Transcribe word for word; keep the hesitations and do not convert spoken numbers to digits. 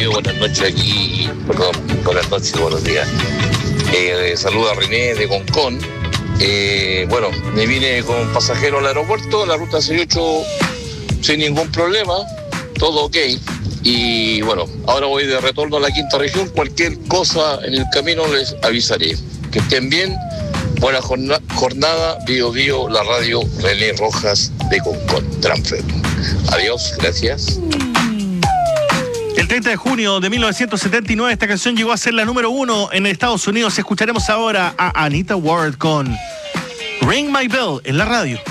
Buenas noches aquí, perdón, buenas noches, buenos días. Eh, saluda a René de Concón. Eh, bueno, me vine con pasajero al aeropuerto, la ruta sesenta y ocho sin ningún problema, todo ok. Y bueno, ahora voy de retorno a la quinta región, cualquier cosa en el camino les avisaré. Que estén bien, buena jorna- jornada, Bio Bio, la radio René Rojas de Concón, Transfer. Adiós, gracias. El treinta de junio de mil novecientos setenta y nueve esta canción llegó a ser la número uno en Estados Unidos. Escucharemos ahora a Anita Ward con Ring My Bell en la radio.